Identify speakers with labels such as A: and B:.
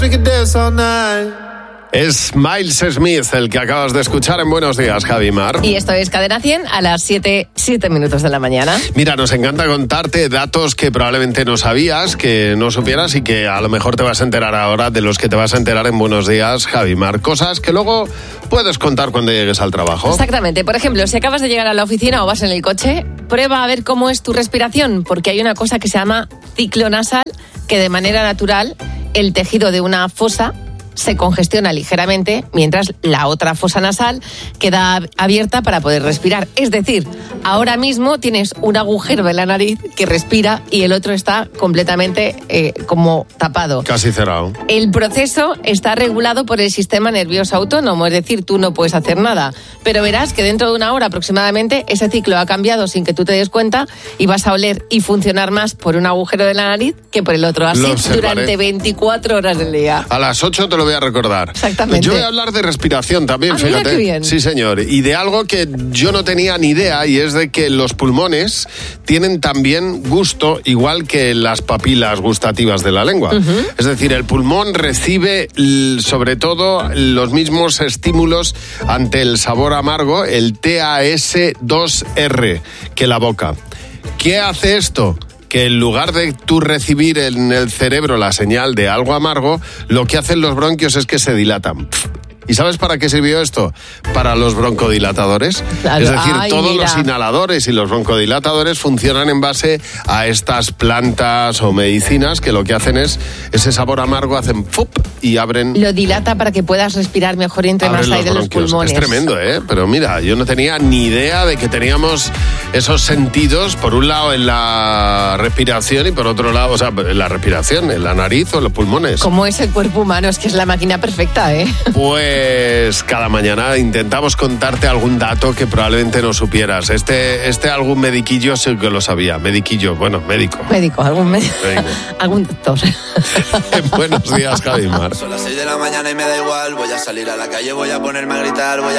A: Es Miles Smith el que acabas de escuchar en Buenos Días, Javi Mar.
B: Y esto es Cadena 100 a las 7 minutos de la mañana.
A: Mira, nos encanta contarte datos que probablemente no sabías, que no supieras y que a lo mejor te vas a enterar ahora, de los que te vas a enterar en Buenos Días, Javi Mar. Cosas que luego puedes contar cuando llegues al trabajo.
B: Exactamente. Por ejemplo, si acabas de llegar a la oficina o vas en el coche, prueba a ver cómo es tu respiración, porque hay una cosa que se llama ciclo nasal, que de manera natural el tejido de una fosa se congestiona ligeramente, mientras la otra fosa nasal queda abierta para poder respirar. Es decir, ahora mismo tienes un agujero en la nariz que respira y el otro está completamente como tapado.
A: Casi cerrado.
B: El proceso está regulado por el sistema nervioso autónomo, es decir, tú no puedes hacer nada, pero verás que dentro de una hora aproximadamente ese ciclo ha cambiado sin que tú te des cuenta y vas a oler y funcionar más por un agujero de la nariz que por el otro. Así durante 24 horas del día.
A: A las 8 te lo voy a recordar.
B: Exactamente.
A: Yo voy a hablar de respiración también, fíjate.
B: Mira qué bien.
A: Sí, señor. Y de algo que yo no tenía ni idea, y es de que los pulmones tienen también gusto, igual que las papilas gustativas de la lengua. Uh-huh. Es decir, el pulmón recibe sobre todo los mismos estímulos ante el sabor amargo, el TAS2R, que la boca. ¿Qué hace esto? Que en lugar de tú recibir en el cerebro la señal de algo amargo, lo que hacen los bronquios es que se dilatan. ¿Y sabes para qué sirvió esto? Para los broncodilatadores. Claro. Es decir, todos los inhaladores y los broncodilatadores funcionan en base a estas plantas o medicinas que lo que hacen es ese sabor amargo, hacen ¡fup! Y abren.
B: Lo dilata para que puedas respirar mejor y entre más aire de los pulmones.
A: Es tremendo, ¿eh? Pero mira, yo no tenía ni idea de que teníamos esos sentidos, por un lado en la respiración y por otro lado, o sea, en la respiración, en la nariz o en los pulmones.
B: ¿Cómo es el cuerpo humano? Es que es la máquina perfecta, ¿eh?
A: Pues cada mañana intentamos contarte algún dato que probablemente no supieras. Algún mediquillo sí que lo sabía. Mediquillo, bueno, médico.
B: Médico, algún médico. Algún doctor.
A: Buenos días, Javi Mar.
C: Son las 6 de la mañana y me da igual. Voy a salir a la calle, voy a ponerme a gritar, voy a